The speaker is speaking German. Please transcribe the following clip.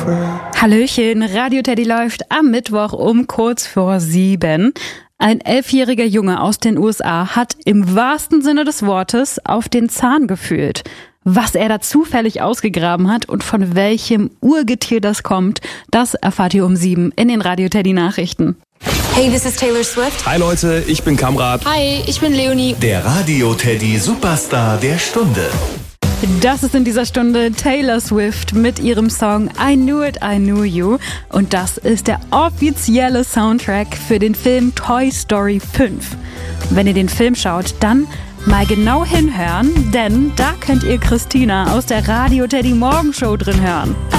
Hallöchen, Radio Teddy läuft am Mittwoch um kurz vor 7. Ein 11-jähriger Junge aus den USA hat im wahrsten Sinne des Wortes auf den Zahn gefühlt. Was er da zufällig ausgegraben hat und von welchem Urgetier das kommt, das erfahrt ihr um 7 in den Radio Teddy Nachrichten. Hey, this is Taylor Swift. Hi Leute, ich bin Kamrat. Hi, ich bin Leonie. Der Radio Teddy Superstar der Stunde. Das ist in dieser Stunde Taylor Swift mit ihrem Song I Knew It, I Knew You. Und das ist der offizielle Soundtrack für den Film Toy Story 5. Wenn ihr den Film schaut, dann mal genau hinhören, denn da könnt ihr Christina aus der Radio Teddy Morgenshow drin hören.